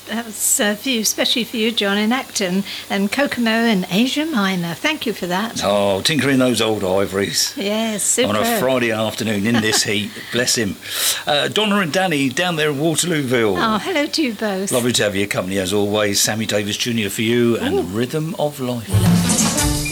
That was for you, especially for you, John, in Acton, and Kokomo and Asia Minor. Thank you for that. Oh, tinkering those old ivories. Yes, super. On a Friday afternoon in this heat. Bless him. Donna and Danny down there in Waterlooville. Oh, hello to you both. Lovely to have your company as always. Sammy Davis Jr. for you and Rhythm of Life.